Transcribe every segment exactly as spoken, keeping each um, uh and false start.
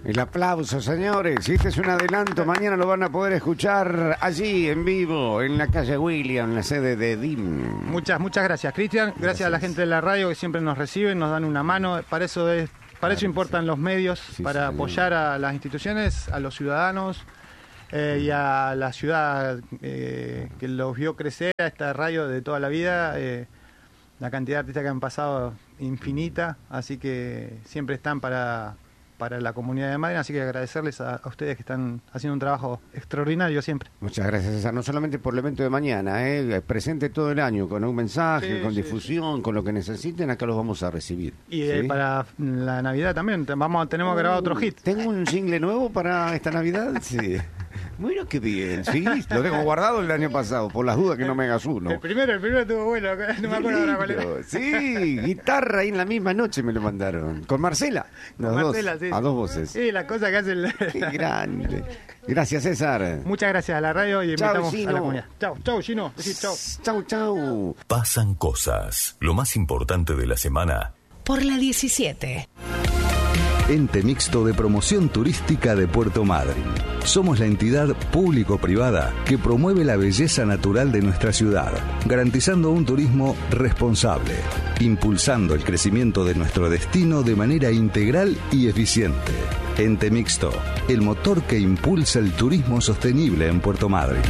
El aplauso, señores. Este es un adelanto. Mañana lo van a poder escuchar allí, en vivo, en la calle William, en la sede de D I M. Muchas, muchas gracias, Cristian. Gracias, gracias a la gente de la radio que siempre nos reciben, nos dan una mano. Para eso, es, para eso importan los medios, sí, para señor. apoyar a las instituciones, a los ciudadanos eh, y a la ciudad eh, que los vio crecer, a esta radio de toda la vida. Eh, la cantidad de artistas que han pasado infinita, así que siempre están para... para la comunidad de Madrid, así que agradecerles a, a ustedes que están haciendo un trabajo extraordinario siempre. Muchas gracias, César. No solamente por el evento de mañana, ¿eh? Presente todo el año, con un mensaje, sí, con sí, difusión, sí. con lo que necesiten, acá los vamos a recibir. Y ¿sí? eh, para la Navidad también, vamos tenemos uh, que grabar otro hit. ¿Tengo un single nuevo para esta Navidad? Sí. Bueno, qué bien, sí, lo tengo guardado el año pasado, por las dudas que no me hagas uno. El primero, el primero estuvo bueno, no me acuerdo ahora cuál era. Sí, guitarra ahí en la misma noche me lo mandaron, con Marcela, con Marcela, dos, sí. a dos voces. Sí, la cosa que hace el... Qué grande. Gracias, César. Muchas gracias a la radio y chau, invitamos Gino. a la comunidad. Chau, chau, Gino. Sí, chau. Chau, chau. Pasan cosas, lo más importante de la semana. Por la diecisiete. Ente Mixto de Promoción Turística de Puerto Madryn. Somos la entidad público-privada que promueve la belleza natural de nuestra ciudad, garantizando un turismo responsable, impulsando el crecimiento de nuestro destino de manera integral y eficiente. Ente Mixto, el motor que impulsa el turismo sostenible en Puerto Madryn.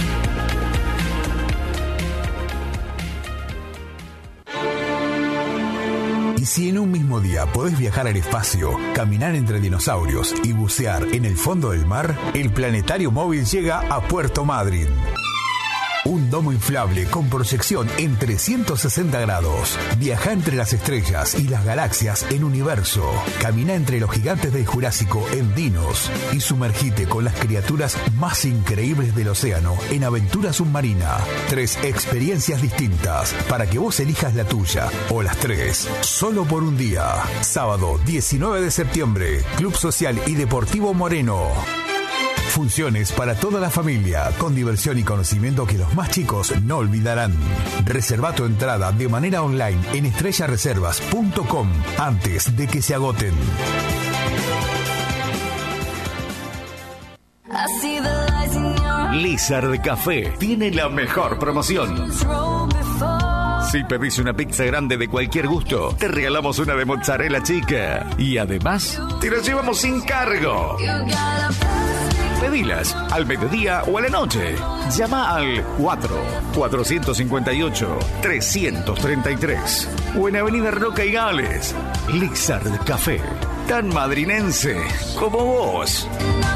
Si en un mismo día podés viajar al espacio, caminar entre dinosaurios y bucear en el fondo del mar, el planetario móvil llega a Puerto Madryn. Un domo inflable con proyección en trescientos sesenta grados. Viaja entre las estrellas y las galaxias en Universo. Camina entre los gigantes del Jurásico en Dinos. Y sumergite con las criaturas más increíbles del océano en Aventura Submarina. Tres experiencias distintas para que vos elijas la tuya o las tres. Solo por un día. Sábado diecinueve de septiembre. Club Social y Deportivo Moreno. Funciones para toda la familia, con diversión y conocimiento que los más chicos no olvidarán. Reserva tu entrada de manera online en estrella reservas punto com antes de que se agoten. Lizard Café tiene la mejor promoción. Si pedís una pizza grande de cualquier gusto, te regalamos una de mozzarella chica. Y además, te la llevamos sin cargo. Pedilas al mediodía o a la noche. Llama al cuatro cuatro cinco ocho tres tres tres o en Avenida Roca y Gales. Lizard Café, tan madrinense como vos.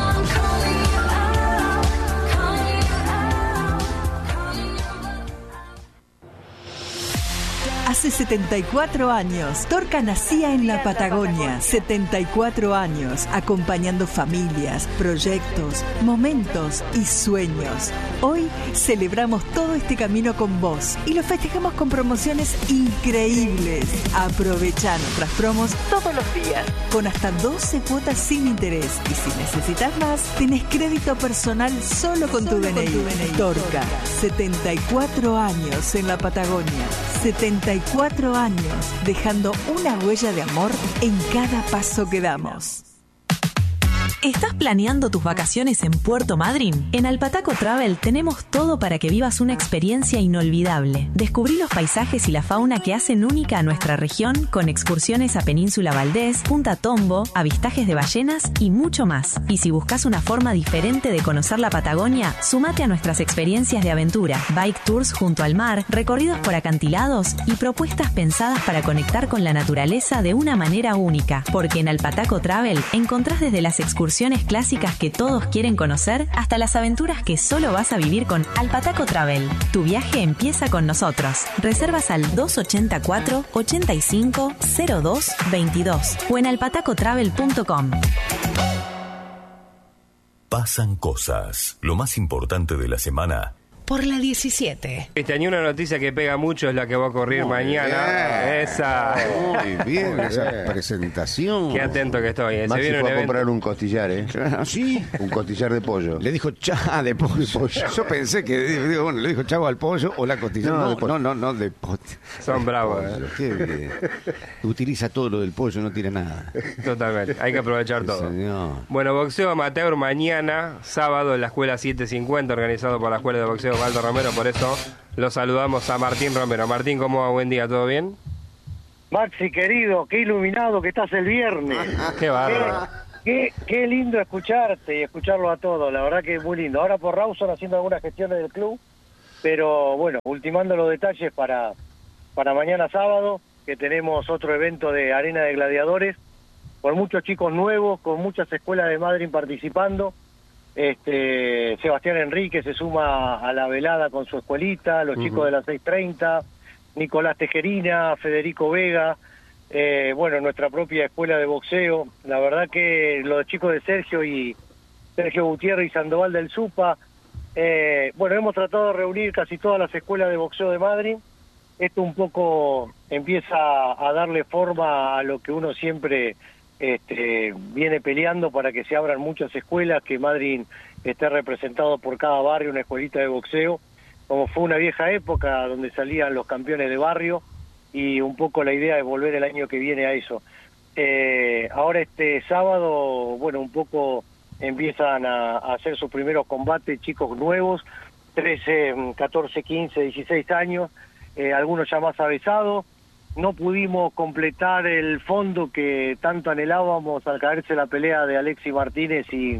Hace setenta y cuatro años, Torca nacía en la Patagonia. setenta y cuatro años, acompañando familias, proyectos, momentos y sueños. Hoy celebramos todo este camino con vos y lo festejamos con promociones increíbles. Aprovecha nuestras promos todos los días, con hasta doce cuotas sin interés. Y si necesitas más, tenés crédito personal solo con tu D N I. Torca, setenta y cuatro años en la Patagonia. setenta y cuatro años, dejando una huella de amor en cada paso que damos. ¿Estás planeando tus vacaciones en Puerto Madryn? En Alpataco Travel tenemos todo para que vivas una experiencia inolvidable. Descubrí los paisajes y la fauna que hacen única a nuestra región, con excursiones a Península Valdés, Punta Tombo, avistajes de ballenas y mucho más. Y si buscas una forma diferente de conocer la Patagonia, sumate a nuestras experiencias de aventura, bike tours junto al mar, recorridos por acantilados y propuestas pensadas para conectar con la naturaleza de una manera única. Porque en Alpataco Travel encontrás desde las excursiones clásicas que todos quieren conocer hasta las aventuras que solo vas a vivir con Alpataco Travel. Tu viaje empieza con nosotros. Reservas al dos ochenta y cuatro, ochenta y cinco, cero dos, veintidós o en alpataco travel punto com. Pasan cosas, lo más importante de la semana. por la diecisiete. Este año una noticia que pega mucho es la que va a ocurrir Muy mañana. bien. Esa. Muy bien, Muy esa bien. presentación. Qué atento que estoy. Se Maxi viene un fue a evento. comprar un costillar, ¿eh? Ah, ¿sí? Un costillar de pollo. Le dijo cha de pollo. Yo pensé que, digo, bueno, le dijo chavo al pollo o la costilla. No, No, de pollo. no, no, no, de pollo. Son bravos, ¿eh? Qué bien. Utiliza todo lo del pollo, no tira nada. Totalmente. Hay que aprovechar Sí, todo. señor. Bueno, boxeo amateur mañana, sábado, en la escuela siete cincuenta, organizado por la Escuela de Boxeo Osvaldo Romero. Por eso lo saludamos a Martín Romero. Martín, ¿cómo va? Buen día, ¿todo bien? Maxi, querido, qué iluminado que estás el viernes. Qué bárbaro. Qué, qué lindo escucharte y escucharlo a todos, la verdad que es muy lindo. Ahora por Rawson haciendo algunas gestiones del club, pero bueno, ultimando los detalles para, para mañana sábado, que tenemos otro evento de Arena de Gladiadores, con muchos chicos nuevos, con muchas escuelas de Madrid participando. Este Sebastián Enrique se suma a la velada con su escuelita, los uh-huh. chicos de las seis treinta, Nicolás Tejerina, Federico Vega, eh, bueno, nuestra propia escuela de boxeo. La verdad que los chicos de Sergio y Sergio Gutiérrez y Sandoval del Supa, eh, bueno, hemos tratado de reunir casi todas las escuelas de boxeo de Madrid. Esto un poco empieza a darle forma a lo que uno siempre este, viene peleando para que se abran muchas escuelas, que Madrid esté representado por cada barrio una escuelita de boxeo, como fue una vieja época donde salían los campeones de barrio, y un poco la idea es volver el año que viene a eso. Eh, ahora este sábado, bueno, un poco empiezan a, a hacer sus primeros combates chicos nuevos, trece, catorce, quince, dieciséis años, eh, algunos ya más avesados. No pudimos completar el fondo que tanto anhelábamos al caerse la pelea de Alexis Martínez y,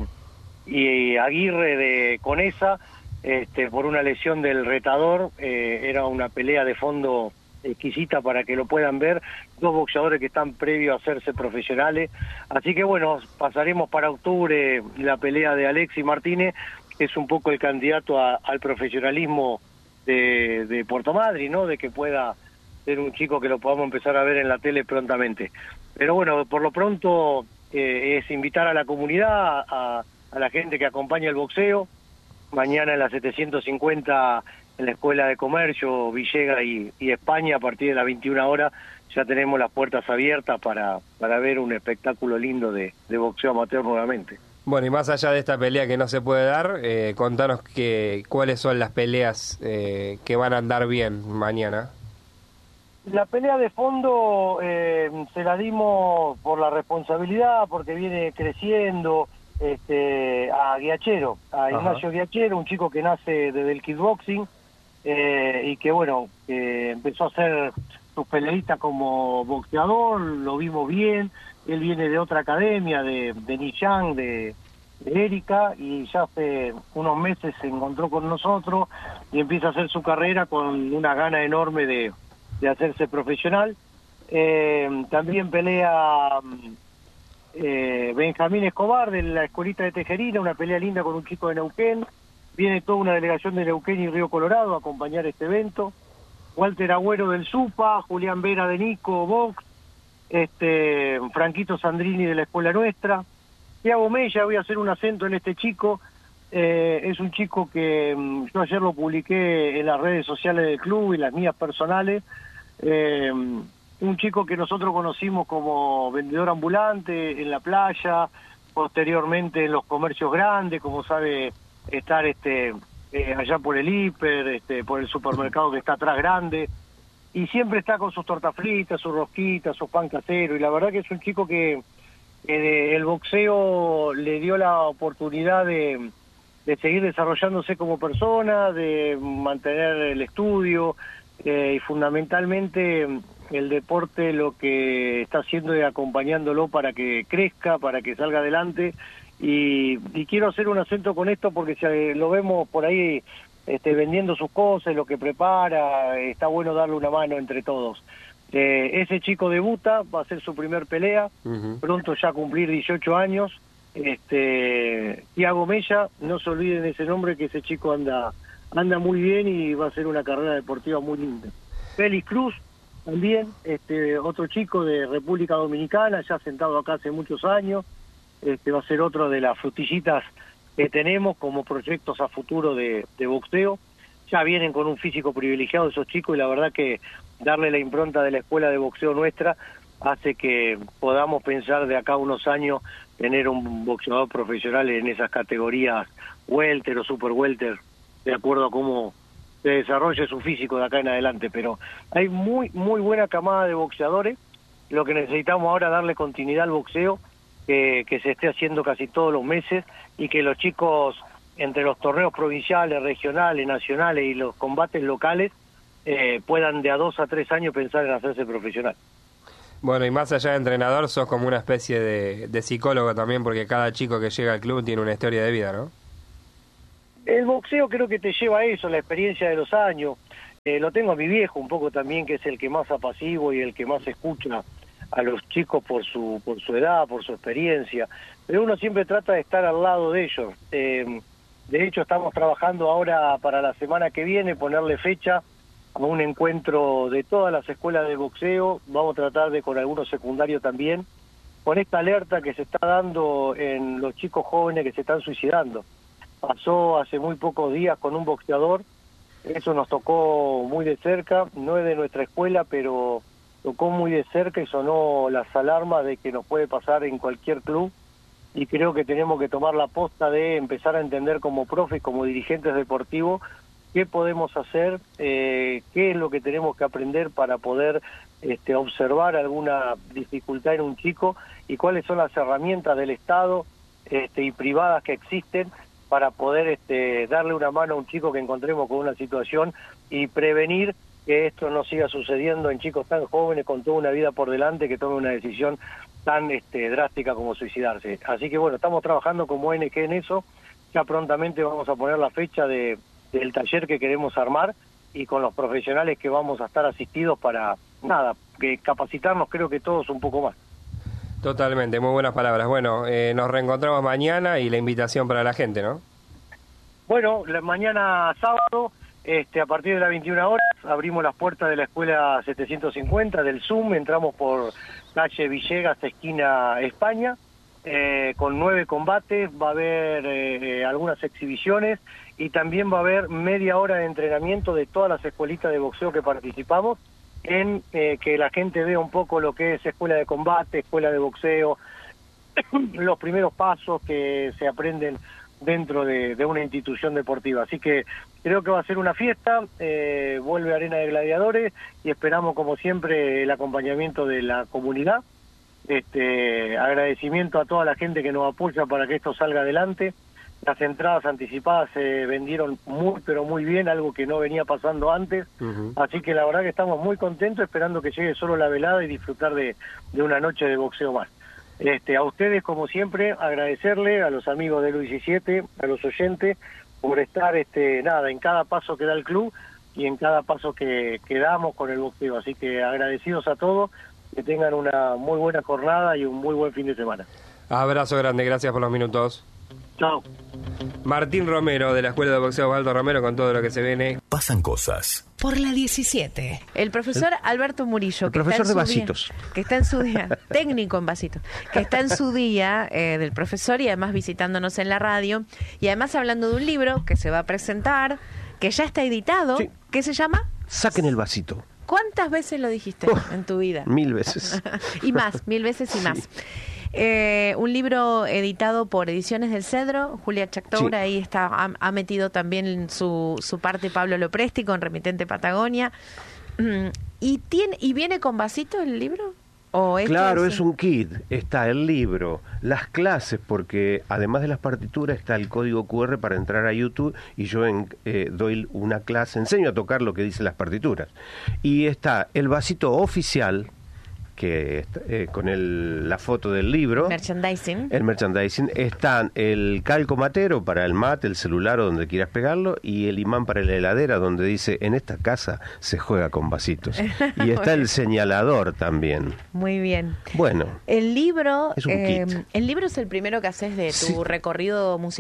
y Aguirre de Conesa, este, por una lesión del retador. Eh, era una pelea de fondo exquisita para que lo puedan ver, dos boxeadores que están previos a hacerse profesionales, así que bueno, pasaremos para octubre la pelea de Alexis Martínez, que es un poco el candidato a, al profesionalismo de, de Puerto Madryn, ¿no? De que pueda ser un chico que lo podamos empezar a ver en la tele prontamente. Pero bueno, por lo pronto eh, es invitar a la comunidad, a, a la gente que acompaña el boxeo. Mañana en la setecientos cincuenta en la Escuela de Comercio, Villegas y, y España, a partir de las veintiuna horas, ya tenemos las puertas abiertas para, para ver un espectáculo lindo de, de boxeo amateur nuevamente. Bueno, y más allá de esta pelea que no se puede dar, eh, contanos que, cuáles son las peleas eh, que van a andar bien mañana. La pelea de fondo eh, se la dimos por la responsabilidad, porque viene creciendo este, a Guiachero, a Ignacio Ajá. Guiachero, un chico que nace desde el kickboxing, eh, y que bueno, eh, empezó a hacer sus peleitas como boxeador, lo vimos bien. Él viene de otra academia, de, de Nishan, de, de Erika, y ya hace unos meses se encontró con nosotros y empieza a hacer su carrera con una gana enorme de, de hacerse profesional. Eh, también pelea eh, Benjamín Escobar de la escuelita de Tejerina, una pelea linda con un chico de Neuquén. Viene toda una delegación de Neuquén y Río Colorado a acompañar este evento. Walter Agüero del Supa, Julián Vera de Nico Box, este Franquito Sandrini de la escuela nuestra. Thiago Mella, voy a hacer un acento en este chico. Eh, es un chico que um, yo ayer lo publiqué en las redes sociales del club y las mías personales. Eh, un chico que nosotros conocimos como vendedor ambulante en la playa, posteriormente en los comercios grandes, como sabe estar este eh, allá por el hiper, este, por el supermercado que está atrás grande, y siempre está con sus tortas fritas, sus rosquitas, su pan casero, y la verdad que es un chico que eh, el boxeo le dio la oportunidad de, de seguir desarrollándose como persona, de mantener el estudio, eh, y fundamentalmente el deporte lo que está haciendo es acompañándolo para que crezca, para que salga adelante. Y, y quiero hacer un acento con esto porque si lo vemos por ahí este, vendiendo sus cosas, lo que prepara, está bueno darle una mano entre todos. Eh, ese chico debuta, va a ser su primer pelea, uh-huh. pronto ya a cumplir dieciocho años. Este, Thiago Mella, no se olviden de ese nombre, que ese chico anda anda muy bien y va a ser una carrera deportiva muy linda. Félix Cruz, también, este, otro chico de República Dominicana, ya sentado acá hace muchos años. Este va a ser otro de las frutillitas que tenemos como proyectos a futuro de, de boxeo. ya vienen con un físico privilegiado esos chicos, y la verdad que darle la impronta de la escuela de boxeo nuestra hace que podamos pensar de acá a unos años tener un boxeador profesional en esas categorías welter o super welter, de acuerdo a cómo se desarrolle su físico de acá en adelante. Pero hay muy muy buena camada de boxeadores. Lo que necesitamos ahora es darle continuidad al boxeo, que, que se esté haciendo casi todos los meses, y que los chicos, entre los torneos provinciales, regionales, nacionales y los combates locales, eh, puedan de a dos a tres años pensar en hacerse profesional. Bueno, y más allá de entrenador, sos como una especie de, de psicólogo también, porque cada chico que llega al club tiene una historia de vida, ¿no? El boxeo creo que te lleva a eso, la experiencia de los años. Eh, lo tengo a mi viejo un poco también, que es el que más apacigua y el que más escucha a los chicos por su por su edad, por su experiencia. Pero uno siempre trata de estar al lado de ellos. Eh, de hecho, estamos trabajando ahora para la semana que viene, ponerle fecha a un encuentro de todas las escuelas de boxeo. Vamos a tratar de con algunos secundarios también, con esta alerta que se está dando en los chicos jóvenes que se están suicidando. Pasó hace muy pocos días con un boxeador, eso nos tocó muy de cerca, no es de nuestra escuela, pero tocó muy de cerca y sonó las alarmas de que nos puede pasar en cualquier club, y creo que tenemos que tomar la posta de empezar a entender como profes, como dirigentes deportivos, qué podemos hacer, eh, qué es lo que tenemos que aprender para poder este, observar alguna dificultad en un chico, y cuáles son las herramientas del Estado este, y privadas que existen para poder este, darle una mano a un chico que encontremos con una situación y prevenir que esto no siga sucediendo en chicos tan jóvenes con toda una vida por delante, que tomen una decisión tan este, drástica como suicidarse. Así que bueno, estamos trabajando como O N G en eso. Ya prontamente vamos a poner la fecha de del taller que queremos armar, y con los profesionales que vamos a estar asistidos para, nada, que capacitarnos creo que todos un poco más. Totalmente, muy buenas palabras. Bueno, eh, nos reencontramos mañana, y la invitación para la gente, ¿no? Bueno, la, mañana sábado, este, a partir de las veintiuna horas, abrimos las puertas de la escuela setecientos cincuenta del Zoom, entramos por calle Villegas, esquina España, eh, con nueve combates, va a haber eh, algunas exhibiciones, y también va a haber media hora de entrenamiento de todas las escuelitas de boxeo que participamos, en eh, que la gente vea un poco lo que es escuela de combate, escuela de boxeo, los primeros pasos que se aprenden dentro de, de una institución deportiva. Así que creo que va a ser una fiesta, eh, vuelve Arena de Gladiadores, y esperamos como siempre el acompañamiento de la comunidad. Este, agradecimiento a toda la gente que nos apoya para que esto salga adelante. Las entradas anticipadas se vendieron muy pero muy bien, algo que no venía pasando antes. Uh-huh. Así que la verdad que estamos muy contentos, esperando que llegue solo la velada y disfrutar de, de una noche de boxeo más. Este, a ustedes, como siempre, agradecerle, a los amigos del U diecisiete, a los oyentes, por estar este, nada, en cada paso que da el club y en cada paso que, que damos con el boxeo. Así que agradecidos a todos, que tengan una muy buena jornada y un muy buen fin de semana. Abrazo grande, gracias por los minutos. Chao. Martín Romero, de la Escuela de Boxeo Osvaldo Romero, con todo lo que se viene. Pasan cosas. Por la diecisiete. El profesor Alberto Murillo. El que profesor está en de su día- vasitos. que está en su día, técnico en vasitos, que está en su día eh, del profesor, y además visitándonos en la radio, y además hablando de un libro que se va a presentar, que ya está editado, Sí. ¿qué se llama? Saquen el vasito. ¿Cuántas veces lo dijiste Uf, en tu vida? Mil veces. Y más, mil veces y Sí. más. Eh, un libro editado por Ediciones del Cedro, Julia Chactoura, Sí. ahí está, ha, ha metido también su, su parte Pablo Lopresti con Remitente Patagonia. Mm, ¿Y tiene y viene con vasito el libro? ¿O esto Claro, es un kit. Está el libro, las clases, porque además de las partituras está el código cu erre para entrar a YouTube, y yo en- eh, doy una clase, enseño a tocar lo que dicen las partituras. Y está el vasito oficial, que está, eh, con el, la foto del libro. merchandising? El merchandising. Están el calco matero para el mate, el celular o donde quieras pegarlo, y el imán para la heladera, donde dice, en esta casa se juega con vasitos. Y está el señalador también. Muy bien. Bueno, El libro, Es un eh, kit. el libro es el primero que haces de tu Sí. recorrido musical.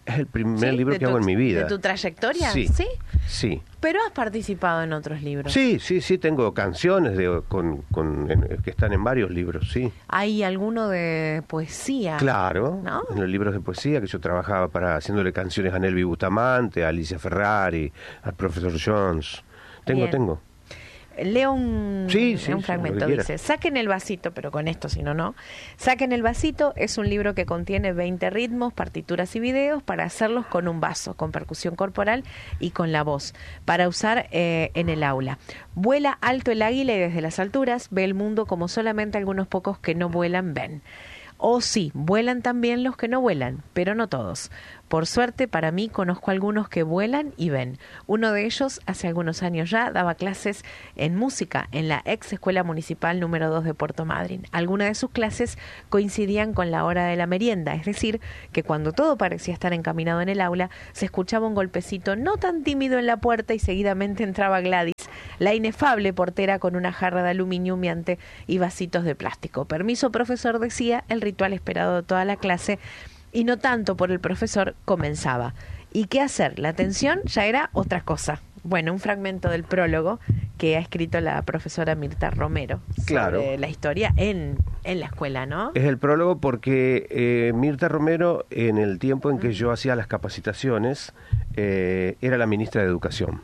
Es el primer ¿Sí? libro ¿De que tu, hago en mi vida. ¿De tu trayectoria? Sí. ¿Sí? Sí. Pero has participado en otros libros. Sí, sí, sí, tengo canciones de, con, con, en, que están en varios libros, sí. ¿Hay alguno de poesía? Claro, ¿no? En los libros de poesía que yo trabajaba para haciéndole canciones a Nelvi Bustamante, a Alicia Ferrari, al profesor Jones. Tengo, Bien. tengo. Leo un, sí, sí, un sí, fragmento, dice, saquen el vasito, pero con esto si no, no. Saquen el vasito es un libro que contiene veinte ritmos, partituras y videos para hacerlos con un vaso, con percusión corporal y con la voz, para usar eh, en el aula. Vuela alto el águila y desde las alturas ve el mundo como solamente algunos pocos que no vuelan ven. O sí, vuelan también los que no vuelan, pero no todos. Por suerte, para mí, conozco algunos que vuelan y ven. Uno de ellos, hace algunos años ya, daba clases en música en la ex Escuela Municipal número dos de Puerto Madryn. Algunas de sus clases coincidían con la hora de la merienda, es decir, que cuando todo parecía estar encaminado en el aula, se escuchaba un golpecito no tan tímido en la puerta y seguidamente entraba Gladys, la inefable portera con una jarra de aluminio humeante y vasitos de plástico. Permiso, profesor, decía, el ritual esperado de toda la clase, y no tanto por el profesor, comenzaba. ¿Y qué hacer? La atención ya era otra cosa. Bueno, un fragmento del prólogo que ha escrito la profesora Mirta Romero claro. sobre la historia en, en la escuela, ¿no? Es el prólogo porque eh, Mirta Romero, en el tiempo en que yo hacía las capacitaciones, eh, era la ministra de Educación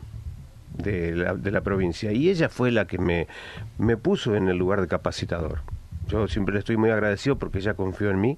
de la, de la provincia, y ella fue la que me, me puso en el lugar de capacitador. Yo siempre le estoy muy agradecido porque ella confió en mí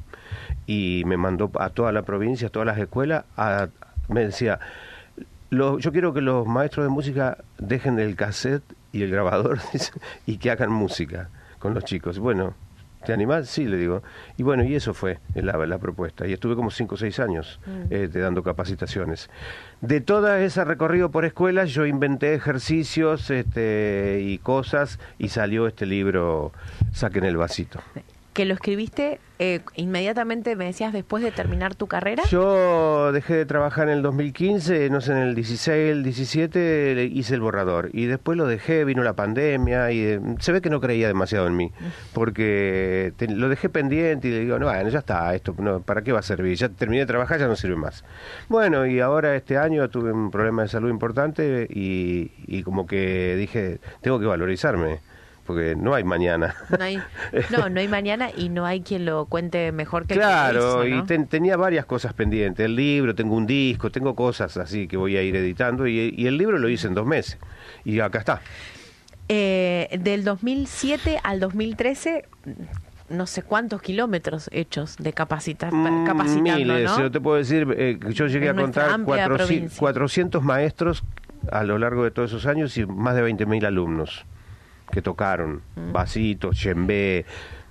y me mandó a toda la provincia, a todas las escuelas, a, me decía, lo, yo quiero que los maestros de música dejen el cassette y el grabador y que hagan música con los chicos. Bueno, ¿te animás? Sí, le digo. Y bueno, y eso fue la, la propuesta. Y estuve como cinco o seis años mm. eh, dando capacitaciones. De todo ese recorrido por escuelas, yo inventé ejercicios este, y cosas, y salió este libro, Saquen el vasito. Que lo escribiste eh, inmediatamente, me decías, después de terminar tu carrera. Yo dejé de trabajar en el dos mil quince, no sé, en el dieciséis, el diecisiete hice el borrador, y después lo dejé, vino la pandemia, y eh, se ve que no creía demasiado en mí, porque te, lo dejé pendiente y le digo, no, bueno, ya está, esto no, ¿para qué va a servir? Ya terminé de trabajar, ya no sirve más. Bueno, y ahora este año tuve un problema de salud importante y, y como que dije, tengo que valorizarme, porque no hay mañana. No hay, no, no hay mañana y no hay quien lo cuente mejor que claro, el que lo hizo, ¿no? Y ten, tenía varias cosas pendientes. El libro, tengo un disco, tengo cosas así que voy a ir editando, y, y el libro lo hice en dos meses. Y acá está. Eh, del dos mil siete al dos mil trece... no sé cuántos kilómetros hechos de capacitar, mm, capacitando, miles, ¿no? yo te puedo decir, eh, yo llegué en a contar cuatrocientos, cuatrocientos maestros a lo largo de todos esos años y más de veinte mil alumnos que tocaron mm. vasitos, djembe,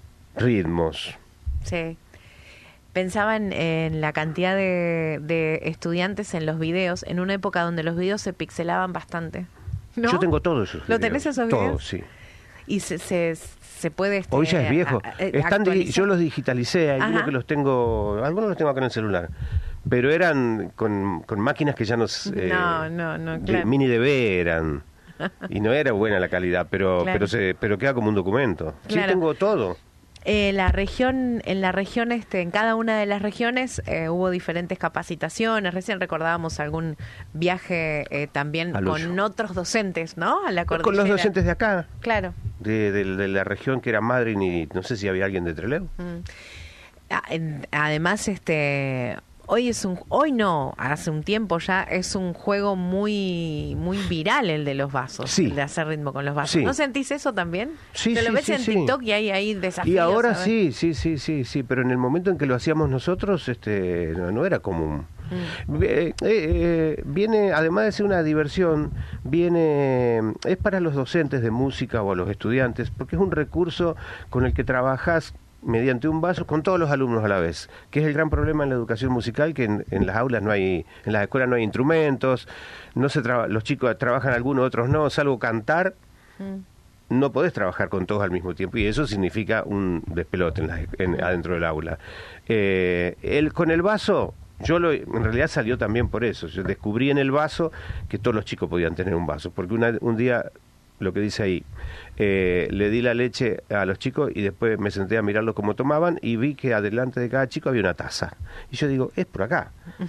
ritmos. Sí. Pensaba en, en la cantidad de, de estudiantes en los videos, en una época donde los videos se pixelaban bastante, ¿no? Yo tengo todos esos videos. ¿Lo tenés esos videos? Todos, sí. Y se... se se puede este, hoy ya es viejo. A, a, Están di- yo los digitalicé, hay unos que los tengo, algunos los tengo acá en el celular, pero eran con, con máquinas que ya nos eh, no, no, no, de, claro. mini D V eran y no era buena la calidad, pero claro. pero se pero queda como un documento. Claro. Sí, tengo todo. Eh, la región, en la región, este, en cada una de las regiones eh, hubo diferentes capacitaciones. Recién recordábamos algún viaje eh, también Al con hoyo. otros docentes, ¿no? A la cordillera. Con los docentes de acá. Claro. De, de, de la región que era Madryn, y no sé si había alguien de Trelew. Mm. Ah, en- Además, este, hoy es un, hoy no, hace un tiempo ya es un juego muy, muy viral el de los vasos, Sí. el de hacer ritmo con los vasos. Sí. ¿No sentís eso también? Sí, Te lo sí, ves sí, en sí. TikTok y hay ahí desafíos. Y ahora ¿sabes? sí, sí, sí, sí, sí, pero en el momento en que lo hacíamos nosotros, este, no, no era común. Mm. Eh, eh, eh, viene, además de ser una diversión, viene, es para los docentes de música o a los estudiantes, porque es un recurso con el que trabajas mediante un vaso con todos los alumnos a la vez, que es el gran problema en la educación musical, que en, en las aulas no hay, en las escuelas no hay instrumentos, no se traba, los chicos trabajan algunos, otros no, salvo cantar. Mm. No podés trabajar con todos al mismo tiempo, y eso significa un despelote en la- en- adentro del aula. Eh, el, con el vaso, yo lo, en realidad salió también por eso. Yo descubrí en el vaso que todos los chicos podían tener un vaso, porque una- un día, lo que dice ahí, eh, le di la leche a los chicos y después me senté a mirarlos cómo tomaban y vi que adelante de cada chico había una taza. Y yo digo, es por acá.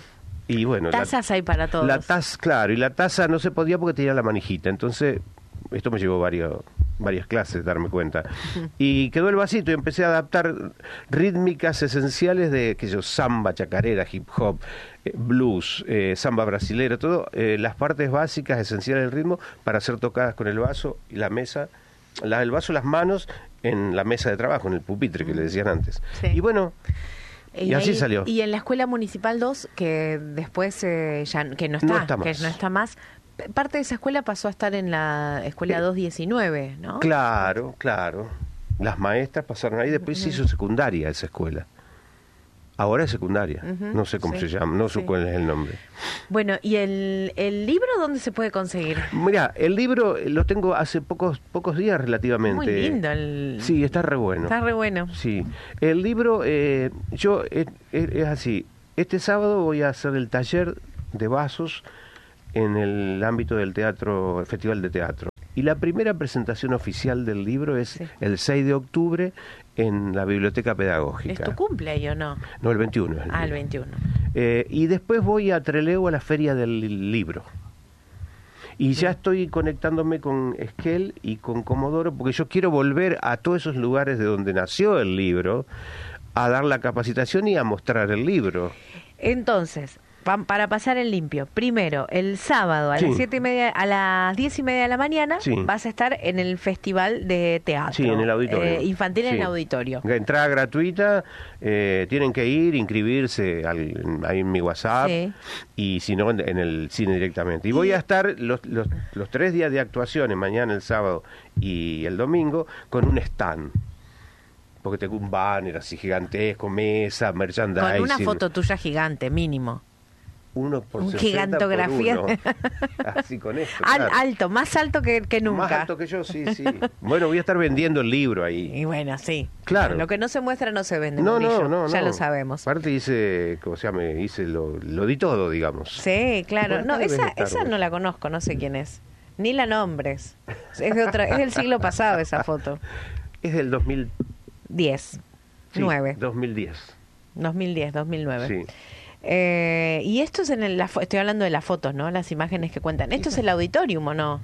Y bueno, tazas la, hay para todos. La taza, claro, y la taza no se podía porque tenía la manijita, entonces esto me llevó varios, varias clases darme cuenta. Y quedó el vasito y empecé a adaptar rítmicas esenciales de que yo samba, chacarera, hip hop, eh, blues, eh, samba brasilero, todo, eh, las partes básicas esenciales del ritmo para ser tocadas con el vaso y la mesa, la, el vaso, las manos en la mesa de trabajo, en el pupitre que le decían antes. Sí. Y bueno, y, y así ahí, salió. Y en la Escuela Municipal dos, que después eh, ya que no está, no está que no está más, parte de esa escuela pasó a estar en la Escuela doscientos diecinueve, ¿no? Claro, claro. Las maestras pasaron ahí, después uh-huh. se hizo secundaria esa escuela. Ahora es secundaria, uh-huh. no sé cómo sí. se llama, no sé sí. cuál es el nombre. Bueno, ¿y el, el libro dónde se puede conseguir? Mira, el libro lo tengo hace pocos pocos días relativamente. Muy lindo. El... Sí, está re bueno. Está re bueno. Sí, el libro, eh, yo, es, es así, este sábado voy a hacer el taller de vasos en el ámbito del teatro, el Festival de Teatro. Y la primera presentación oficial del libro es sí. el seis de octubre en la Biblioteca Pedagógica. ¿Es tu cumple o no? No, el veintiuno. Es el ah, el veintiuno. Eh, y después voy a Trelew a la Feria del Libro. Y sí. ya estoy conectándome con Esquel y con Comodoro, porque yo quiero volver a todos esos lugares de donde nació el libro, a dar la capacitación y a mostrar el libro. Entonces, para pasar en limpio, primero, el sábado a sí. las siete y media, a las diez y media de la mañana, sí. vas a estar en el Festival de Teatro. Sí, en el auditorio. Eh, infantil sí. en el auditorio. Entrada gratuita, eh, tienen que ir, inscribirse al, ahí en mi WhatsApp, sí. y si no, en, en el cine directamente. Y voy a estar los, los, los tres días de actuaciones, mañana, el sábado y el domingo, con un stand. Porque tengo un banner así gigantesco, mesa, merchandising. Con una foto tuya gigante, mínimo. Uno por un sesenta gigantografía. por uno. Así con esto. Al, claro. Alto, más alto que, que nunca. Más alto que yo, sí, sí. Bueno, voy a estar vendiendo el libro ahí. Y bueno, sí. Claro. Lo que no se muestra no se vende. No, Mauricio. no, no. Ya no. lo sabemos. Aparte hice, o sea, me hice lo, lo di todo, digamos. Sí, claro. No, esa, esa vos? no la conozco, no sé quién es. Ni la nombres. Es de otra, es del siglo pasado esa foto. Es del dos mil diez. Sí, nueve. dos mil diez. dos mil diez, dos mil nueve. Sí. Eh, y esto es en el, la, estoy hablando de las fotos, ¿no? Las imágenes que cuentan. ¿Esto es el auditorium o no?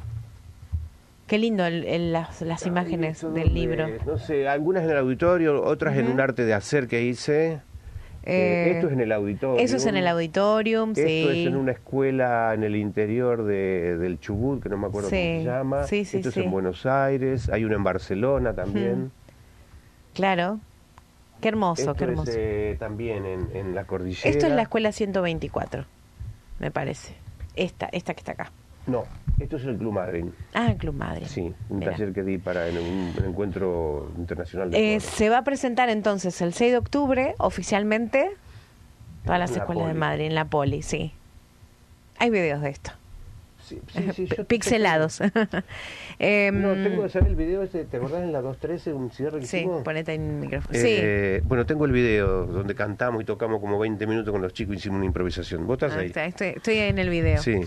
Qué lindo el, el, las, las imágenes del donde, libro. No sé, algunas en el auditorio, otras uh-huh. en un arte de hacer que hice. Eh, eh, esto es en el auditorium. Eso es en el auditorium, esto sí. Esto es en una escuela en el interior de, del Chubut, que no me acuerdo sí. cómo se llama. Sí, sí, esto sí. es en Buenos Aires, hay uno en Barcelona también. Uh-huh. Claro. Qué hermoso, Esto qué hermoso. Es, eh, también en, en la cordillera. Esto es la escuela ciento veinticuatro, me parece. Esta, esta que está acá. No, esto es el Club Madryn. Ah, el Club Madryn. Sí, un Mira. taller que di para en un, un encuentro internacional de eh, Se va a presentar entonces el seis de octubre, oficialmente, todas las escuelas de Madrid, en la Poli, sí. Hay videos de esto. Sí, sí, sí, yo pixelados. eh, no, tengo que saber el video ese, ¿te acordás en la dos trece un cierre que sí, hicimos? ponete en el micrófono. Eh, sí. Bueno, tengo el video donde cantamos y tocamos como veinte minutos con los chicos, hicimos una improvisación. ¿Vos estás ah, ahí? Está, estoy, estoy en el video. Sí.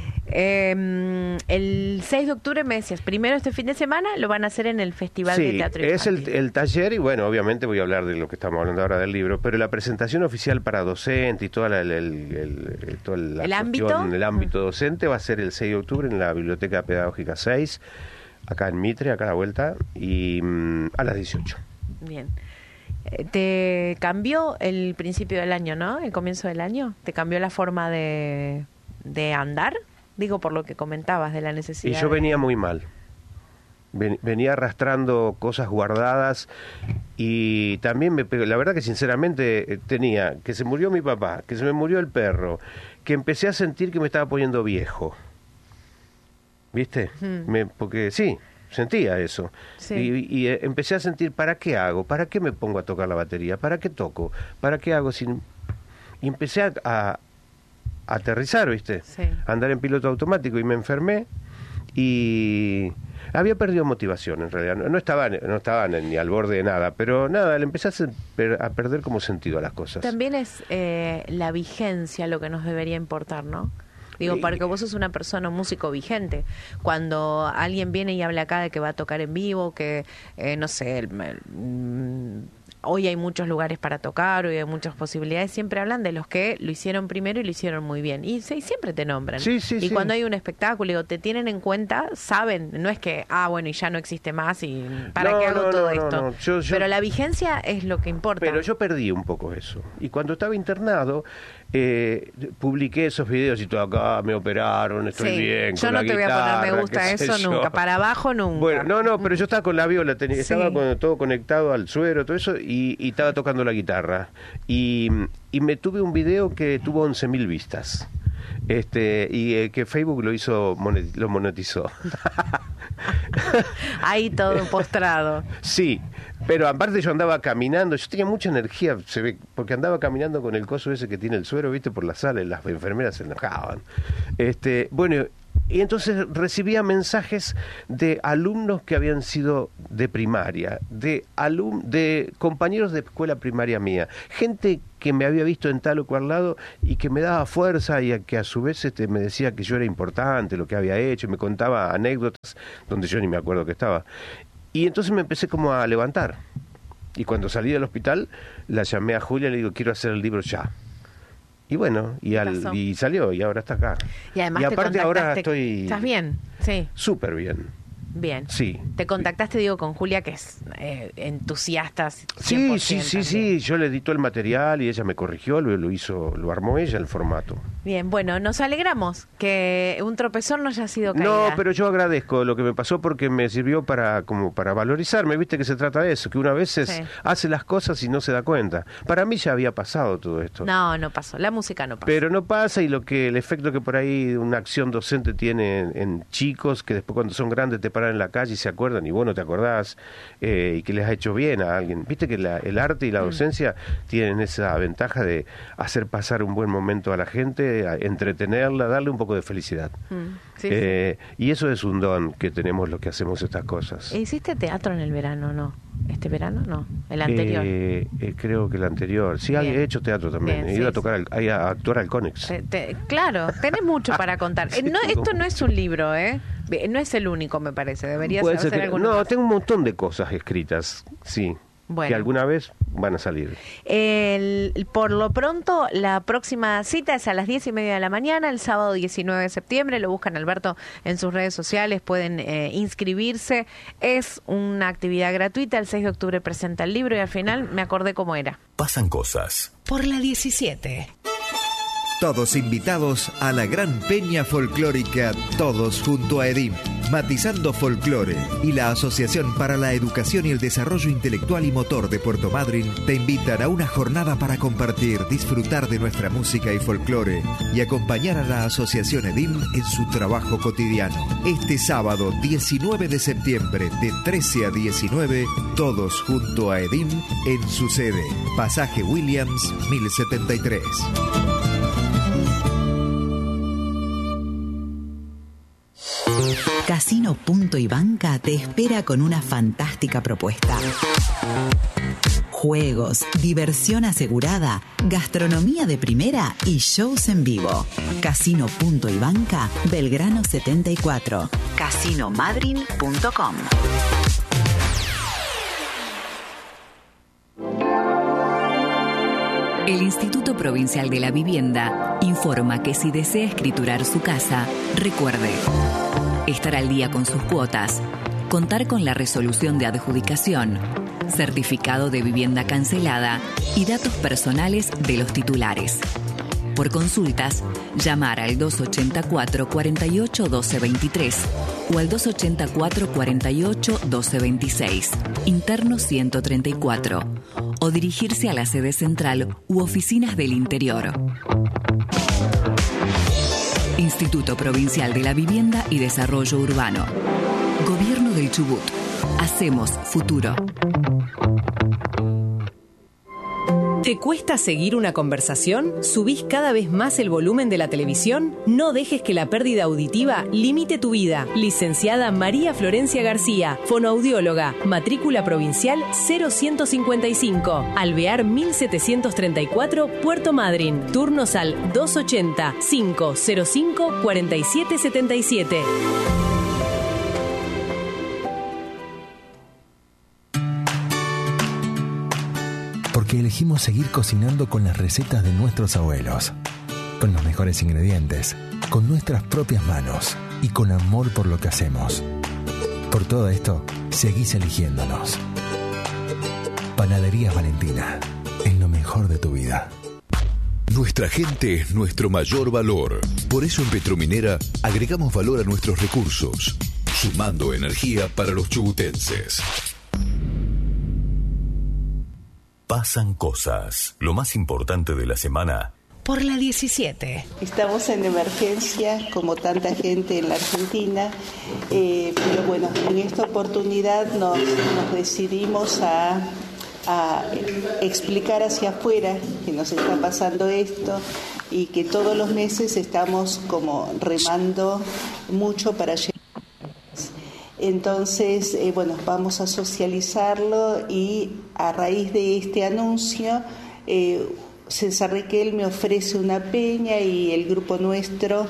Eh, el seis de octubre me decías, primero este fin de semana lo van a hacer en el Festival sí, de Teatro es el, Infantil. el taller y bueno, obviamente voy a hablar de lo que estamos hablando ahora del libro, pero la presentación oficial para docente y toda la, el, el, el, toda la ¿El cuestión, ámbito? el ámbito docente va a ser el seis de octubre en la Biblioteca Pedagógica seis, acá en Mitre, acá a la vuelta, y mm, a las dieciocho. Bien. Eh, ¿Te cambió el principio del año, no? El comienzo del año. ¿Te cambió la forma de, de andar? Digo, por lo que comentabas de la necesidad. Y yo de... venía muy mal. Ven, venía arrastrando cosas guardadas y también me pegó. La verdad que sinceramente eh, tenía que se murió mi papá, que se me murió el perro, que empecé a sentir que me estaba poniendo viejo. ¿Viste? Hmm. Me, porque sí, sentía eso. Sí. Y, y eh, empecé a sentir, ¿para qué hago? ¿Para qué me pongo a tocar la batería? ¿Para qué toco? ¿Para qué hago sin...? Y empecé a... a aterrizar, ¿viste? Sí. Andar en piloto automático y me enfermé y había perdido motivación en realidad. No, no estaba no estaba ni al borde de nada, pero nada, le empecé a, sen- a perder como sentido a las cosas. También es eh, la vigencia lo que nos debería importar, ¿no? Digo, Y- porque vos sos una persona, un músico vigente. Cuando alguien viene y habla acá de que va a tocar en vivo, que, eh, no sé, el- el- mm, hoy hay muchos lugares para tocar, hoy hay muchas posibilidades, siempre hablan de los que lo hicieron primero y lo hicieron muy bien. Y, y siempre te nombran. Sí, sí, y sí. cuando hay un espectáculo y te tienen en cuenta, saben, no es que, ah, bueno, y ya no existe más y ¿para No, qué hago no, todo no, esto? no, no. Yo- yo- Pero la vigencia es lo que importa. Pero yo perdí un poco eso. Y cuando estaba internado, eh, publiqué esos videos y todo acá, me operaron, estoy Sí, bien. yo con no la te voy a poner guitarra, me gusta qué sé eso yo. nunca, para abajo nunca. Bueno, no, no, pero yo estaba con la viola, tenía, Sí. estaba con, todo conectado al suero, todo eso, y, y estaba tocando la guitarra. Y, y me tuve un video que tuvo once mil vistas. Este, y eh, que Facebook lo hizo, monet- lo monetizó. Ahí todo postrado. Sí, pero aparte yo andaba caminando, yo tenía mucha energía, se ve, porque andaba caminando con el coso ese que tiene el suero, viste, por la sala, y las enfermeras se enojaban. Este, bueno, y entonces recibía mensajes de alumnos que habían sido de primaria, de alum de compañeros de escuela primaria mía, gente que me había visto en tal o cual lado y que me daba fuerza y a, que a su vez este, me decía que yo era importante, lo que había hecho, y me contaba anécdotas donde yo ni me acuerdo que estaba. Y entonces me empecé como a levantar. Y cuando salí del hospital, la llamé a Julia y le digo, quiero hacer el libro ya. Y bueno, y, al, y salió, y ahora está acá. Y además y te aparte ahora contactaste- estoy ¿Estás bien? Sí. súper bien. Bien. Sí. Te contactaste, digo, con Julia, que es eh, entusiasta. Sí, cien por sí, ciento sí, también. sí, yo le editó el material y ella me corrigió, lo, lo hizo, lo armó ella el formato. Bien, bueno, nos alegramos que un tropezón no haya sido caída. No, pero yo agradezco lo que me pasó porque me sirvió para como para valorizarme, viste que se trata de eso, que una vez Sí. hace las cosas y no se da cuenta. Para mí ya había pasado todo esto. No, no pasó. La música no pasó. Pero no pasa, y lo que el efecto que por ahí una acción docente tiene en, en chicos que después cuando son grandes te paran en la calle y se acuerdan y vos no te acordás, eh, y que les ha hecho bien a alguien. Viste que la- el arte y la docencia tienen esa ventaja de hacer pasar un buen momento a la gente, a entretenerla, darle un poco de felicidad. Mm, sí, Eh, y eso es un don que tenemos los que hacemos estas cosas. sí. ¿Hiciste teatro en el verano, no? ¿Este verano? No, el anterior. Eh, eh, creo que el anterior. Sí, Bien. he hecho teatro también. Bien, he ido sí, a tocar, al- a, a actuar al Conex. Te- te- claro, tenés mucho para contar. Eh, no, esto no es un libro, ¿eh? No es el único, me parece. Deberías Puede hacer ser que- alguno no, más. tengo un montón de cosas escritas, sí, Bueno. que alguna vez van a salir. El- por lo pronto, la próxima cita es a las diez y media de la mañana, el sábado diecinueve de septiembre. Lo buscan Alberto en sus redes sociales, pueden eh, inscribirse. Es una actividad gratuita. El seis de octubre presenta el libro y al final me acordé cómo era. Pasan cosas. Por la diecisiete. Todos invitados a la gran peña folclórica, todos junto a EDIM, Matizando Folclore y la Asociación para la Educación y el Desarrollo Intelectual y Motor de Puerto Madryn te invitan a una jornada para compartir, disfrutar de nuestra música y folclore y acompañar a la Asociación EDIM en su trabajo cotidiano. Este sábado diecinueve de septiembre de trece a diecinueve, todos junto a EDIM en su sede, Pasaje Williams mil setenta y tres. Casino Punto y Banca te espera con una fantástica propuesta. Juegos, diversión asegurada, gastronomía de primera y shows en vivo. Casino Punto y Banca, Belgrano setenta y cuatro. casino madryn punto com. El Instituto Provincial de la Vivienda informa que si desea escriturar su casa, recuerde estar al día con sus cuotas, contar con la resolución de adjudicación, certificado de vivienda cancelada y datos personales de los titulares. Por consultas, llamar al dos ochenta y cuatro, cuarenta y ocho, doce veintitrés o al dos ochenta y cuatro, cuarenta y ocho, doce veintiséis, interno ciento treinta y cuatro, o dirigirse a la sede central u oficinas del interior. Instituto Provincial de la Vivienda y Desarrollo Urbano. Gobierno del Chubut. Hacemos futuro. ¿Te cuesta seguir una conversación? ¿Subís cada vez más el volumen de la televisión? No dejes que la pérdida auditiva limite tu vida. Licenciada María Florencia García, fonoaudióloga, matrícula provincial cero ciento cincuenta y cinco, Alvear mil setecientos treinta y cuatro, Puerto Madryn. Turnos al dos ochenta, cinco cero cinco, cuarenta y siete setenta y siete. porque elegimos seguir cocinando con las recetas de nuestros abuelos, con los mejores ingredientes, con nuestras propias manos y con amor por lo que hacemos. Por todo esto, seguís eligiéndonos. Panadería Valentina, en lo mejor de tu vida. Nuestra gente es nuestro mayor valor. Por eso en Petrominera agregamos valor a nuestros recursos, sumando energía para los chubutenses. Pasan cosas. Lo más importante de la semana. Por la diecisiete. Estamos en emergencia, como tanta gente en la Argentina, eh, pero bueno, en esta oportunidad nos, nos decidimos a, a explicar hacia afuera que nos está pasando esto y que todos los meses estamos como remando mucho para llegar. Entonces, eh, bueno, vamos a socializarlo y a raíz de este anuncio, eh, César Riquel me ofrece una peña y el grupo nuestro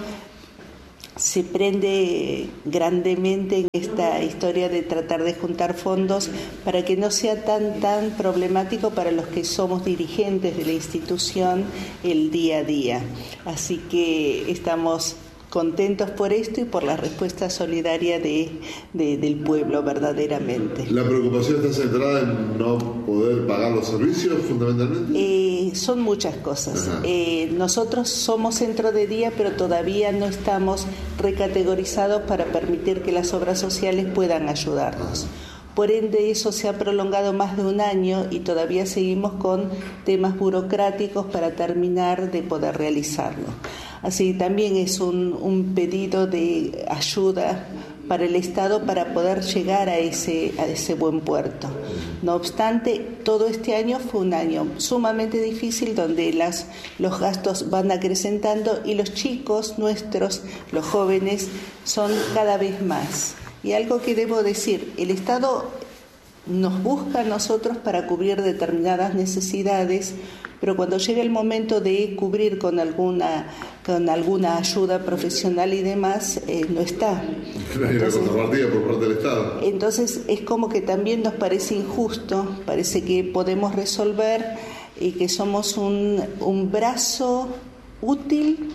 se prende grandemente en esta historia de tratar de juntar fondos para que no sea tan, tan problemático para los que somos dirigentes de la institución el día a día. Así que estamos contentos por esto y por la respuesta solidaria de, de, del pueblo, verdaderamente. ¿La preocupación está centrada en no poder pagar los servicios, fundamentalmente? Eh, son muchas cosas. Eh, nosotros somos centro de día, pero todavía no estamos recategorizados para permitir que las obras sociales puedan ayudarnos. Por ende, eso se ha prolongado más de un año y todavía seguimos con temas burocráticos para terminar de poder realizarlo. Así también es un, un pedido de ayuda para el Estado para poder llegar a ese, a ese buen puerto. No obstante, todo este año fue un año sumamente difícil donde las, los gastos van acrecentando y los chicos nuestros, los jóvenes, son cada vez más. Y algo que debo decir, el Estado nos busca a nosotros para cubrir determinadas necesidades, pero cuando llega el momento de cubrir con alguna con alguna ayuda profesional y demás, eh, no está. No hay una contrapartida por parte del Estado. Entonces es como que también nos parece injusto, parece que podemos resolver y que somos un, un brazo útil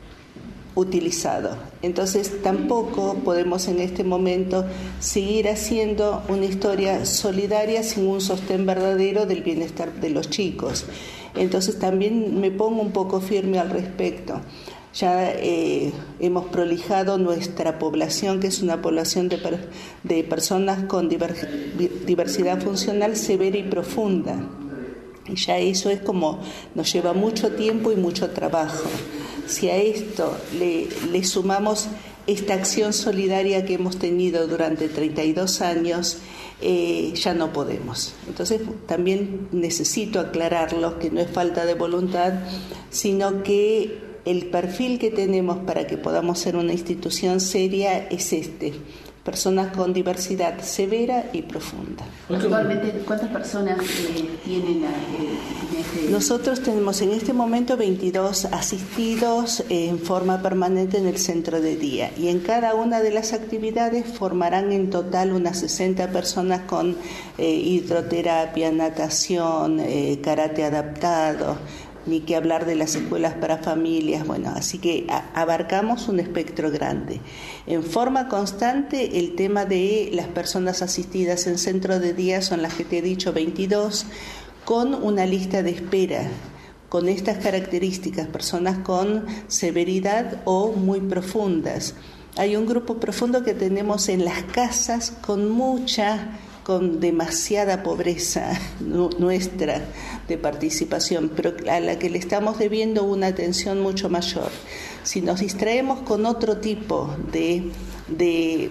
utilizado. Entonces tampoco podemos en este momento seguir haciendo una historia solidaria sin un sostén verdadero del bienestar de los chicos. Entonces también me pongo un poco firme al respecto. Ya eh, hemos prolijado nuestra población, que es una población de, per, de personas con diver, diversidad funcional severa y profunda. Y ya eso es como nos lleva mucho tiempo y mucho trabajo. Si a esto le, le sumamos esta acción solidaria que hemos tenido durante treinta y dos años, eh, ya no podemos. Entonces también necesito aclararlo, que no es falta de voluntad, sino que el perfil que tenemos para que podamos ser una institución seria es este: personas con diversidad severa y profunda. Actualmente, ¿cuántas personas eh, tienen eh, este... Nosotros tenemos en este momento veintidós asistidos eh, en forma permanente en el centro de día, y en cada una de las actividades formarán en total unas sesenta personas con eh, hidroterapia, natación, eh, karate adaptado, ni que hablar de las escuelas para familias. Bueno, así que a, abarcamos un espectro grande. En forma constante, el tema de las personas asistidas en centro de día son las que te he dicho, veintidós, con una lista de espera, con estas características, personas con severidad o muy profundas. Hay un grupo profundo que tenemos en las casas con mucha... con demasiada pobreza nuestra de participación, pero a la que le estamos debiendo una atención mucho mayor. Si nos distraemos con otro tipo de, de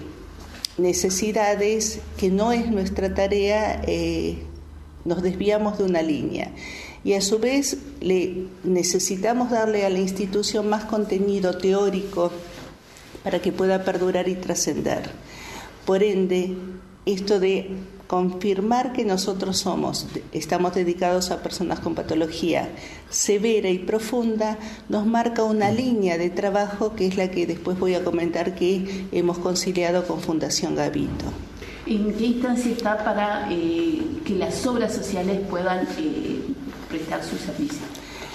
necesidades, que no es nuestra tarea, eh, nos desviamos de una línea. Y a su vez le necesitamos darle a la institución más contenido teórico para que pueda perdurar y trascender. Por ende, esto de confirmar que nosotros somos, estamos dedicados a personas con patología severa y profunda, nos marca una línea de trabajo que es la que después voy a comentar que hemos conciliado con Fundación Gavito. ¿En qué instancia está para eh, que las obras sociales puedan eh, prestar su servicio?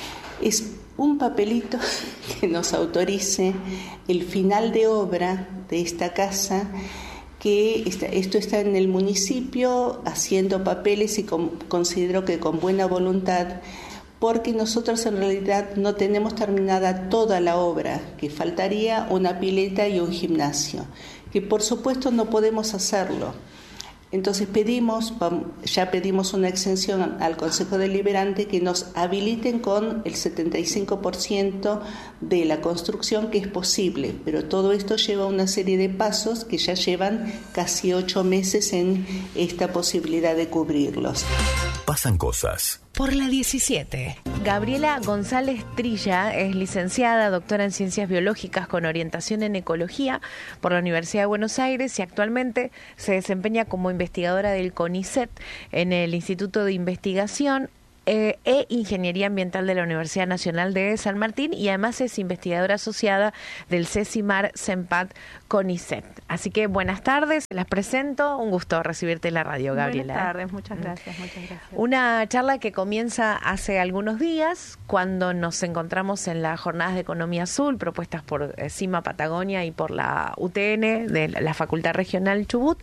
Es un papelito que nos autorice el final de obra de esta casa, que está, esto está en el municipio haciendo papeles y con, considero que con buena voluntad, porque nosotros en realidad no tenemos terminada toda la obra, que faltaría una pileta y un gimnasio, que por supuesto no podemos hacerlo. Entonces pedimos, ya pedimos una exención al Consejo Deliberante que nos habiliten con el setenta y cinco por ciento de la construcción, que es posible, pero todo esto lleva una serie de pasos que ya llevan casi ocho meses en esta posibilidad de cubrirlos. Pasan cosas. Por la diecisiete. Gabriela González Trilla es licenciada, doctora en Ciencias Biológicas con orientación en Ecología por la Universidad de Buenos Aires y actualmente se desempeña como investigadora del CONICET en el Instituto de Investigación eh, e Ingeniería Ambiental de la Universidad Nacional de San Martín, y además es investigadora asociada del CECIMAR CEMPAT CONICET. Así que buenas tardes, las presento, un gusto recibirte en la radio, Gabriela. Buenas tardes, muchas gracias, muchas gracias. Una charla que comienza hace algunos días, cuando nos encontramos en las Jornadas de Economía Azul, propuestas por eh, CIMA Patagonia y por la U T N, de la Facultad Regional Chubut,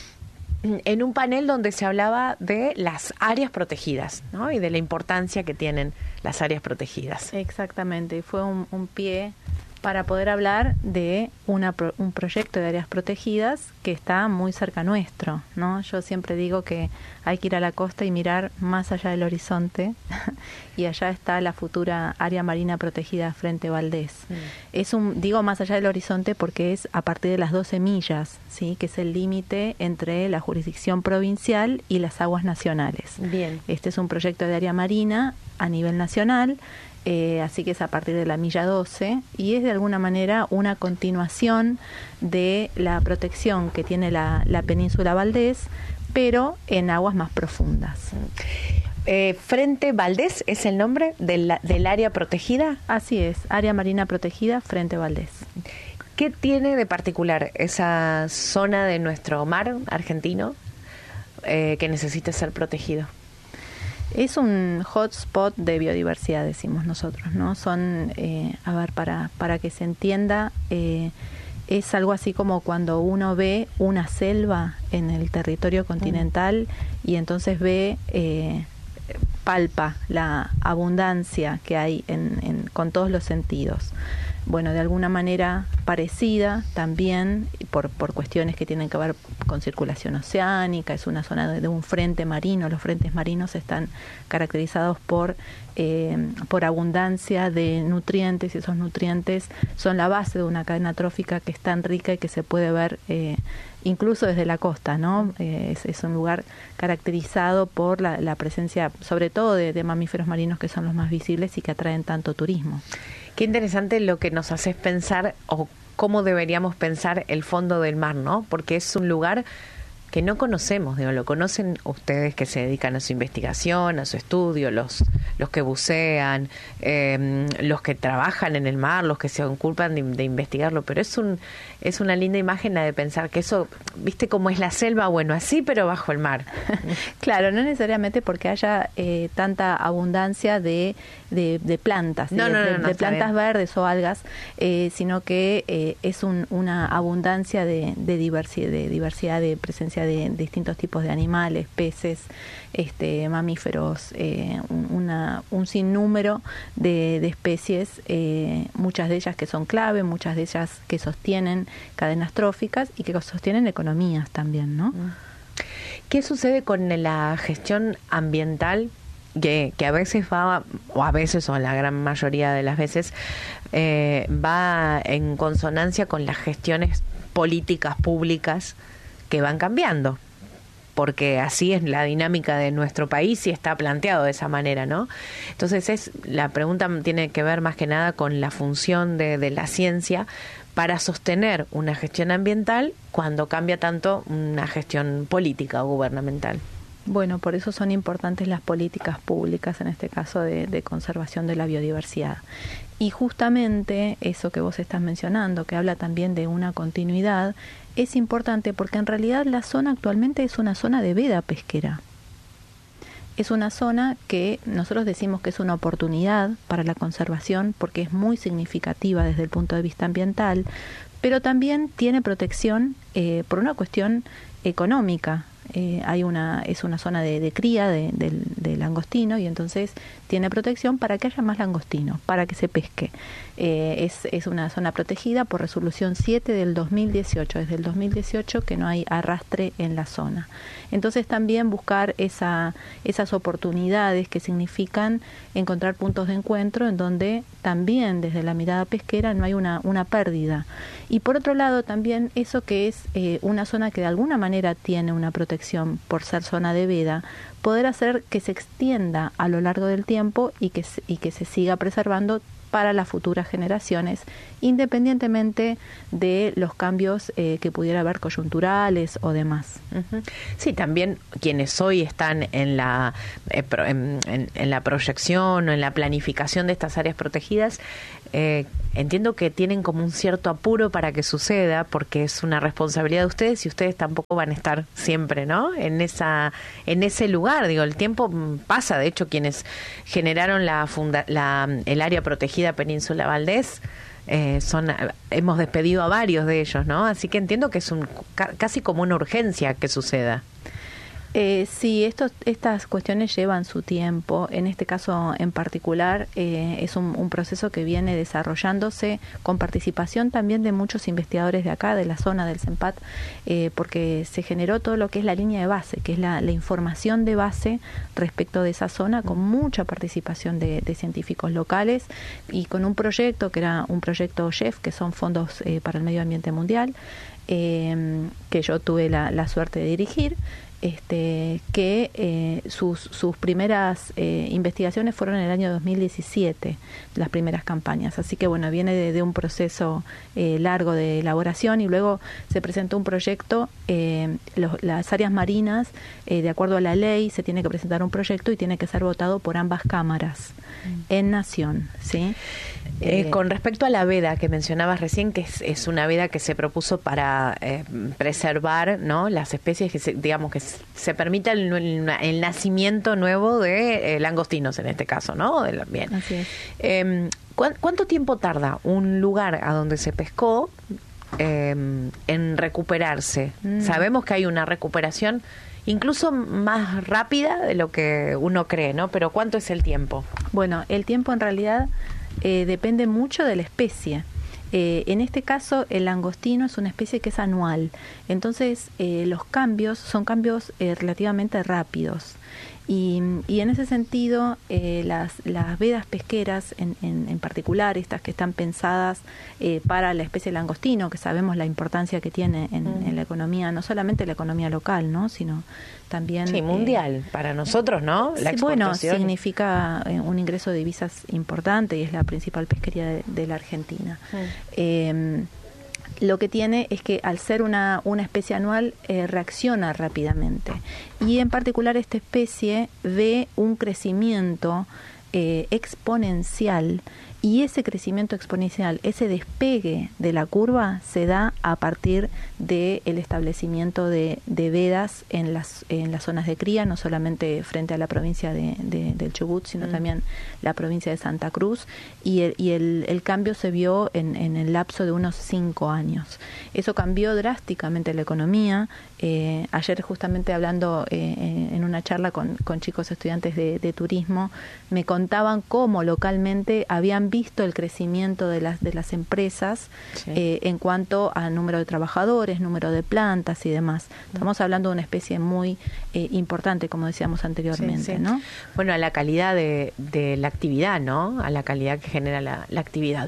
en un panel donde se hablaba de las áreas protegidas, ¿no? Y de la importancia que tienen las áreas protegidas. Exactamente, fue un, un pie para poder hablar de una, un proyecto de áreas protegidas que está muy cerca nuestro, ¿no? Yo siempre digo que hay que ir a la costa y mirar más allá del horizonte, y allá está la futura área marina protegida Frente Valdés. Mm. Es un, digo más allá del horizonte porque es a partir de las doce millas, ¿sí? Que es el límite entre la jurisdicción provincial y las aguas nacionales. Bien. Este es un proyecto de área marina a nivel nacional. Eh, así que es a partir de la milla doce y es de alguna manera una continuación de la protección que tiene la, la península Valdés, pero en aguas más profundas. Eh, Frente Valdés es el nombre de la, del área protegida. Así es, área marina protegida Frente Valdés. ¿Qué tiene de particular esa zona de nuestro mar argentino eh, que necesita ser protegido? Es un hotspot de biodiversidad, decimos nosotros, ¿no? Son, eh, a ver, para, para que se entienda, eh, es algo así como cuando uno ve una selva en el territorio continental mm. y entonces ve, eh, palpa la abundancia que hay en, en, con todos los sentidos. Bueno, de alguna manera parecida también, por, por cuestiones que tienen que ver con circulación oceánica, es una zona de, de un frente marino. Los frentes marinos están caracterizados por, eh, por abundancia de nutrientes, y esos nutrientes son la base de una cadena trófica que es tan rica y que se puede ver eh, incluso desde la costa, ¿no? Eh, es, es un lugar caracterizado por la, la presencia, sobre todo de, de mamíferos marinos, que son los más visibles y que atraen tanto turismo. Qué interesante lo que nos haces pensar, o cómo deberíamos pensar el fondo del mar, ¿no? Porque es un lugar que no conocemos, digo, lo conocen ustedes que se dedican a su investigación, a su estudio, los los que bucean, eh, los que trabajan en el mar, los que se ocupan de, de investigarlo, pero es un es una linda imagen la de pensar que eso, ¿viste cómo es la selva? Bueno, así, pero bajo el mar. Claro, no necesariamente porque haya eh, tanta abundancia de, de, de plantas, no, de, no, no, de, no, de plantas bien. verdes o algas, eh, sino que eh, es un, una abundancia de, de, diversidad, de diversidad, de presencia de, de distintos tipos de animales, peces, este, mamíferos, eh, una, un sinnúmero de, de especies, eh, muchas de ellas que son clave, muchas de ellas que sostienen cadenas tróficas y que sostienen economías también, ¿no? ¿Qué sucede con la gestión ambiental? Que, que a veces va, o a veces, o la gran mayoría de las veces, eh, va en consonancia con las gestiones políticas públicas que van cambiando, porque así es la dinámica de nuestro país y está planteado de esa manera, ¿no? Entonces es la pregunta tiene que ver más que nada con la función de, de la ciencia para sostener una gestión ambiental cuando cambia tanto una gestión política o gubernamental. Bueno, por eso son importantes las políticas públicas, en este caso de, de conservación de la biodiversidad. Y justamente eso que vos estás mencionando, que habla también de una continuidad, es importante porque en realidad la zona actualmente es una zona de veda pesquera. Es una zona que nosotros decimos que es una oportunidad para la conservación porque es muy significativa desde el punto de vista ambiental, pero también tiene protección eh, por una cuestión económica. Eh, hay una es una zona de, de cría de, de, de langostino y entonces tiene protección para que haya más langostinos, para que se pesque. Eh, es, es una zona protegida por resolución siete del dos mil dieciocho, desde el dos mil dieciocho que no hay arrastre en la zona. Entonces también buscar esa, esas oportunidades que significan encontrar puntos de encuentro en donde también desde la mirada pesquera no hay una, una pérdida. Y por otro lado también eso que es eh, una zona que de alguna manera tiene una protección por ser zona de veda, poder hacer que se extienda a lo largo del tiempo y que, y que se siga preservando para las futuras generaciones, independientemente de los cambios eh, que pudiera haber coyunturales o demás. Uh-huh. Sí, también quienes hoy están en la eh, pro, en, en, en la proyección o en la planificación de estas áreas protegidas, eh, entiendo que tienen como un cierto apuro para que suceda, porque es una responsabilidad de ustedes y ustedes tampoco van a estar siempre, ¿no? En esa, en ese lugar. Digo, el tiempo pasa. De hecho, quienes generaron la, funda, la el área protegida Península Valdés, eh, son hemos despedido a varios de ellos, ¿no? Así que entiendo que es un casi como una urgencia que suceda. Eh, sí, estos, estas cuestiones llevan su tiempo. En este caso en particular eh, es un, un proceso que viene desarrollándose con participación también de muchos investigadores de acá, de la zona del CENPAT, eh, porque se generó todo lo que es la línea de base, que es la, la información de base respecto de esa zona, con mucha participación de, de científicos locales y con un proyecto que era un proyecto G E F, que son fondos eh, para el medio ambiente mundial, eh, que yo tuve la, la suerte de dirigir. Este, que eh, sus, sus primeras eh, investigaciones fueron en el año dos mil diecisiete, las primeras campañas. Así que bueno, viene de, de un proceso eh, largo de elaboración y luego se presentó un proyecto, eh, los, las áreas marinas, eh, de acuerdo a la ley, se tiene que presentar un proyecto y tiene que ser votado por ambas cámaras mm. en nación, ¿sí? Eh, eh, con respecto a la veda que mencionabas recién, que es, es una veda que se propuso para eh, preservar, ¿no?, las especies que se, digamos que se permita el, el, el nacimiento nuevo de eh, langostinos en este caso, ¿no? De la, bien. Así es. Eh, ¿cu ¿Cuánto tiempo tarda un lugar a donde se pescó eh, en recuperarse? Mm. Sabemos que hay una recuperación incluso más rápida de lo que uno cree, ¿no? Pero ¿cuánto es el tiempo? Bueno, el tiempo en realidad eh, depende mucho de la especie. Eh, en este caso, el langostino es una especie que es anual, entonces eh, los cambios son cambios eh, relativamente rápidos. Y, y en ese sentido, eh, las, las vedas pesqueras, en, en, en particular, estas que están pensadas eh, para la especie langostino, que sabemos la importancia que tiene en, mm. en la economía, no solamente la economía local, ¿no, sino también... Sí, mundial, eh, para nosotros, ¿no? La sí, bueno, significa eh, un ingreso de divisas importante y es la principal pesquería de, de la Argentina. Mm. Eh, Lo que tiene es que al ser una, una especie anual eh, reacciona rápidamente y en particular esta especie ve un crecimiento eh, exponencial y ese crecimiento exponencial, ese despegue de la curva se da a partir del establecimiento de, de vedas en las, en las zonas de cría, no solamente frente a la provincia de, de, del Chubut, sino mm. también la provincia de Santa Cruz, y el, y el, el cambio se vio en, en el lapso de unos cinco años. Eso cambió drásticamente la economía. Eh, ayer justamente hablando eh, en una charla con, con chicos estudiantes de, de turismo, me contaban cómo localmente habían visto el crecimiento de las de las empresas sí. eh, en cuanto a número de trabajadores, número de plantas y demás. Estamos hablando de una especie muy eh, importante, como decíamos anteriormente, sí, sí. ¿no? Bueno, a la calidad de, de la actividad, ¿no? A la calidad que genera la, la actividad.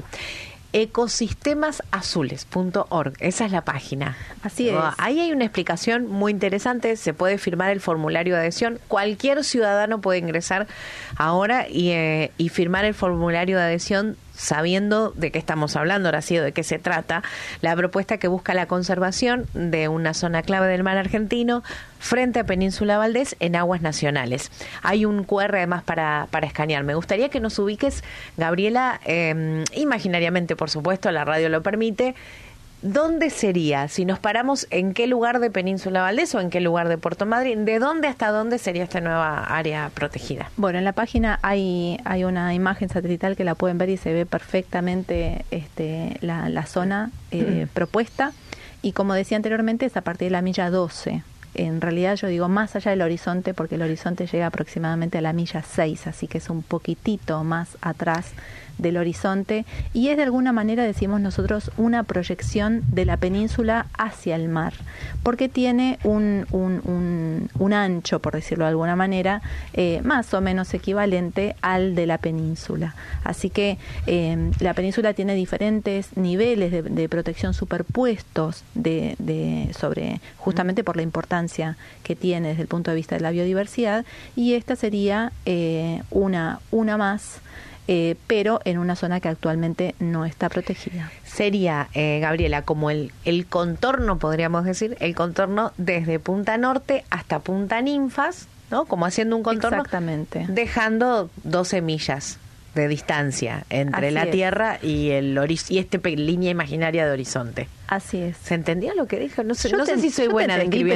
ecosistemas azules punto org, esa es la página. Así es. Ahí hay una explicación muy interesante, se puede firmar el formulario de adhesión, cualquier ciudadano puede ingresar ahora y, eh, y firmar el formulario de adhesión sabiendo de qué estamos hablando, Horacio, de qué se trata, la propuesta que busca la conservación de una zona clave del mar argentino frente a Península Valdés en aguas nacionales. Hay un cu erre además para, para escanear. Me gustaría que nos ubiques, Gabriela, eh, imaginariamente, por supuesto, la radio lo permite. ¿Dónde sería? Si nos paramos, ¿en qué lugar de Península Valdés o en qué lugar de Puerto Madryn? ¿De dónde hasta dónde sería esta nueva área protegida? Bueno, en la página hay hay una imagen satelital que la pueden ver y se ve perfectamente este, la, la zona eh, mm. propuesta. Y como decía anteriormente, es a partir de la milla doce. En realidad yo digo más allá del horizonte, porque el horizonte llega aproximadamente a la milla seis, así que es un poquitito más atrás del horizonte, y es de alguna manera, decimos nosotros, una proyección de la península hacia el mar, porque tiene un, un, un, un ancho, por decirlo de alguna manera, eh, más o menos equivalente al de la península. Así que eh, la península tiene diferentes niveles de, de protección superpuestos de, de, sobre, justamente por la importancia que tiene desde el punto de vista de la biodiversidad, y esta sería eh, una, una más, Eh, pero en una zona que actualmente no está protegida. Sería, eh, Gabriela, como el, el contorno, podríamos decir, el contorno desde Punta Norte hasta Punta Ninfas, ¿no? Como haciendo un contorno. Exactamente. Dejando doce millas de distancia entre Así la es. Tierra y el horiz- y este pe- línea imaginaria de horizonte. Así es. ¿Se entendió lo que dijo? No sé, Yo no te- sé si soy yo te buena entendí, describiendo